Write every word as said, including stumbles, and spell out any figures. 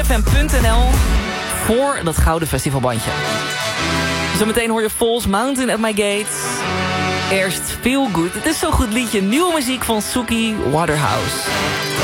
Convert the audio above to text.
drie f m punt n l voor dat gouden festivalbandje. Zometeen hoor je Falls Mountain at My Gates. Eerst Feel Good. Het is zo'n goed liedje. Nieuwe muziek van Suki Waterhouse.